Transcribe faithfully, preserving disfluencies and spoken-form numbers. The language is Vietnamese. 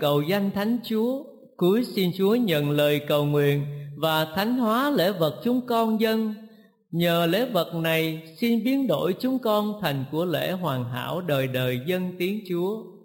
cầu danh Thánh Chúa. Cúi xin Chúa nhận lời cầu nguyện và thánh hóa lễ vật chúng con dâng. Nhờ lễ vật này xin biến đổi chúng con thành của lễ hoàn hảo đời đời dân tiếng Chúa.